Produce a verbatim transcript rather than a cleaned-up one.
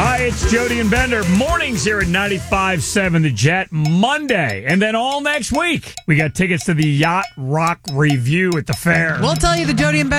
Hi, it's Jody and Bender. Mornings here at ninety-five seven The Jet. Monday, and then all next week, we got tickets to the Yacht Rock Review at the fair. We'll tell you the Jody and Bender